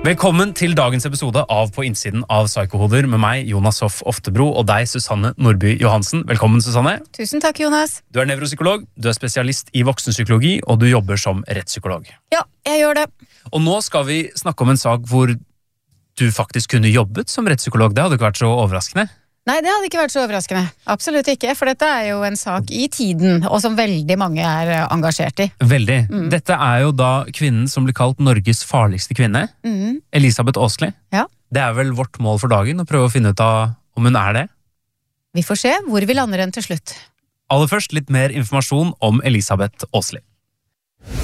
Velkommen til dagens episode av På innsiden av Psykohoder med meg, Jonas Hoff Oftebro, og deg, Susanne Nordby Johansen. Velkommen, Susanne. Tusen takk, Jonas. Du er nevropsykolog, du er spesialist i voksenpsykologi, og du jobber som rettspsykolog. Ja, jeg gjør det. Og nå skal vi snakke om en sak hvor du faktisk kunne jobbet som rettspsykolog. Det hadde ikke vært så overraskende. Nei, det hadde ikke vært så overraskende. Absolutt ikke, for dette er jo en sak i tiden, og som veldig mange er engasjert i. Veldig. Dette er jo da kvinnen som blir kalt Norges farligste kvinne, Elisabeth Åsli. Ja. Det er vel vårt mål for dagen, å prøve å finne ut av om hun er det. Vi får se hvor vi lander den til slutt. Aller først litt mer informasjon om Elisabeth Åsli.